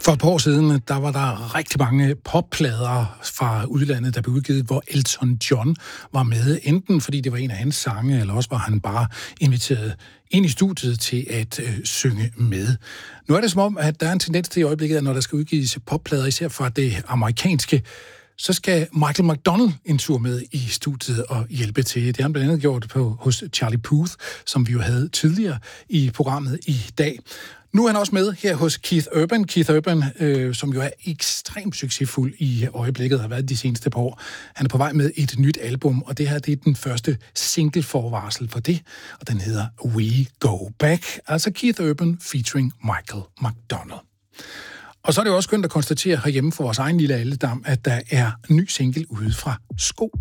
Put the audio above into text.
For et par år siden, der var der rigtig mange popplader fra udlandet, der blev udgivet, hvor Elton John var med. Enten fordi det var en af hans sange, eller også var han bare inviteret ind i studiet til at synge med. Nu er det som om, at der er en tendens til i øjeblikket, at når der skal udgives popplader, især fra det amerikanske, så skal Michael McDonald en tur med i studiet og hjælpe til. Det har han blandt andet gjort hos Charlie Puth, som vi jo havde tidligere i programmet i dag. Nu er han også med her hos Keith Urban. Keith Urban, som jo er ekstremt succesfuld i øjeblikket, har været de seneste par år. Han er på vej med et nyt album, og det her det er den første single-forvarsel for det, og den hedder We Go Back. Altså Keith Urban featuring Michael McDonald. Og så er det jo også skønt at konstatere herhjemme for vores egen lille alledam, at der er ny single ude fra Sko.